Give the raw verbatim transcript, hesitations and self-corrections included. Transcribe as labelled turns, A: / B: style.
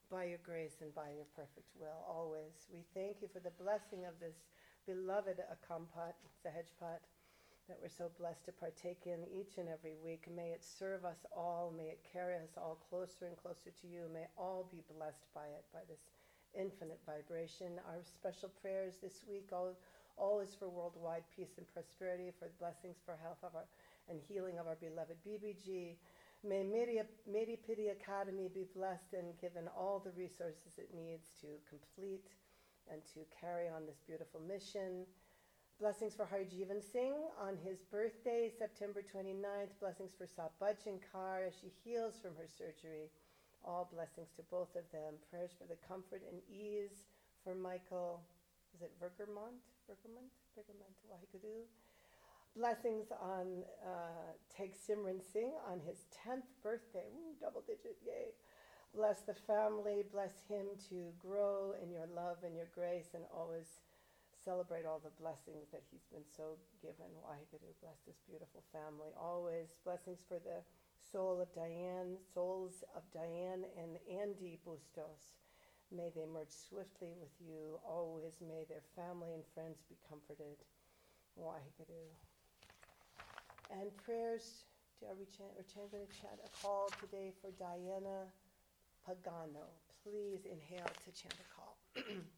A: by your grace and by your perfect will, always. We thank you for the blessing of this beloved Akampat, Sahajpat, that we're so blessed to partake in each and every week. May it serve us all. May it carry us all closer and closer to you. May all be blessed by it, by this infinite vibration. Our special prayers this week, all, all is for worldwide peace and prosperity, for blessings for health of our, and healing of our beloved B B G. May Medi, Medi Pity Academy be blessed and given all the resources it needs to complete and to carry on this beautiful mission. Blessings for Harjivan Singh on his birthday, September twenty-ninth. Blessings for Satbhajan Kaur as she heals from her surgery. All blessings to both of them. Prayers for the comfort and ease for Michael, is it Vergermont? Vergermont? Vergermont Waheguru. Blessings on uh, Teg Simran Singh on his tenth birthday. Ooh, double digit, yay. Bless the family. Bless him to grow in your love and your grace and always celebrate all the blessings that he's been so given. Waheguru, bless this beautiful family always. Blessings for the soul of Diane, souls of Diane and Andy Bustos. May they merge swiftly with you always. May their family and friends be comforted. Waheguru. And prayers, are we chant, we're going to chant a call today for Diana Pagano. Please inhale to chant a call.